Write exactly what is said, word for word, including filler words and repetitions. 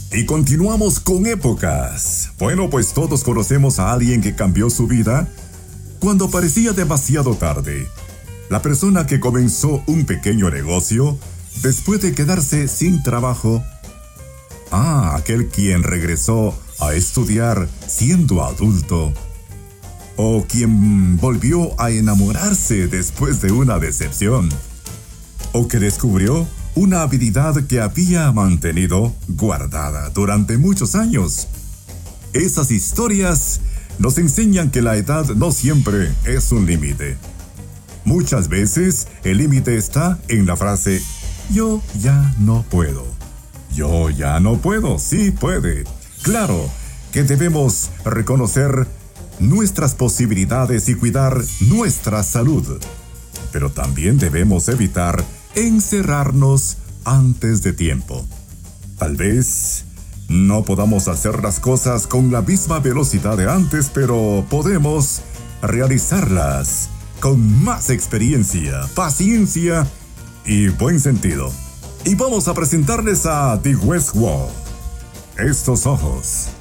Y continuamos con épocas. Bueno, pues todos conocemos a alguien que cambió su vida cuando parecía demasiado tarde. La persona que comenzó un pequeño negocio después de quedarse sin trabajo. Ah, aquel quien regresó a estudiar siendo adulto. O quien volvió a enamorarse después de una decepción. O que descubrió una habilidad que había mantenido guardada durante muchos años. Esas historias nos enseñan que la edad no siempre es un límite. Muchas veces el límite está en la frase "yo ya no puedo". Yo ya no puedo, sí puede. Claro que debemos reconocer nuestras posibilidades y cuidar nuestra salud. Pero también debemos evitar encerrarnos antes de tiempo. Tal vez no podamos hacer las cosas con la misma velocidad de antes, pero podemos realizarlas con más experiencia, paciencia y buen sentido. Y vamos a presentarles a The West Wall. Estos ojos